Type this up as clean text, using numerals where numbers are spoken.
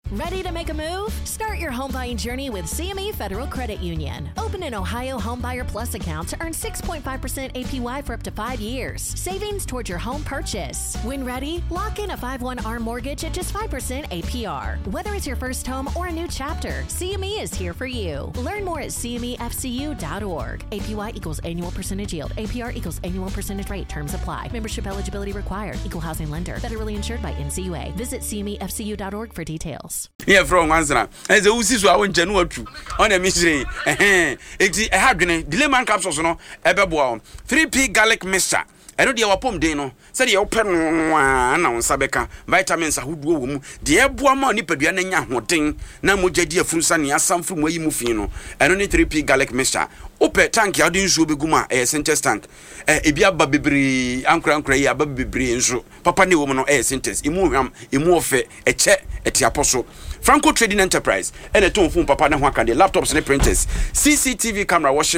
Ready to make a move? Start your home buying journey with CME Federal Credit Union. Open an Ohio Homebuyer Plus account to earn 6.5% APY for up to 5 years. Savings towards your home purchase. When ready, lock in a 5/1 ARM mortgage at just 5% APR. Whether it's your first home or a new chapter, CME is here for you. Learn more at cmefcu.org. APY equals annual percentage yield. APR equals annual percentage rate. Terms apply. Membership eligibility required. Equal housing lender. Federally insured by NCUA. Visit cmefcu.org for details. Yeah, from Wanzana. As a Usis, I went January on a mystery. It's a hardware. Dilemma capsules, no, Ebebo. 3P garlic mixture. I know the wapom deno. Said the open one on Sabeka. Vitamins are who do. The Abuama Nipaduana Hoting. Namuja dear Frusania, some from where you move, you know. I don't need 3P garlic mixture. Ope tank ya din so beguma sentence tank ebia babibri ankra ya babibri enso papa ne wo no sentence imu hwam imu ofe eche etiaposo Franco Trading Enterprise ene ton fun papa ne ho aka de laptops ne printers CCTV camera washing